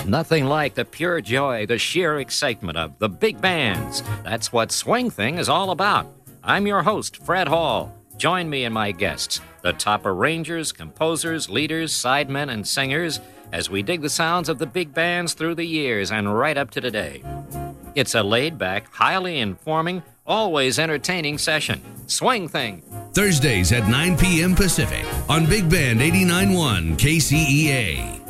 Nothing like the pure joy, the sheer excitement of the big bands. That's what Swing Thing is all about. I'm your host, Fred Hall. Join me and my guests, the top arrangers, composers, leaders, sidemen, and singers, as we dig the sounds of the big bands through the years and right up to today. It's a laid-back, highly informing, always entertaining session. Swing Thing. Thursdays at 9 p.m. Pacific on Big Band 89.1 KCEA.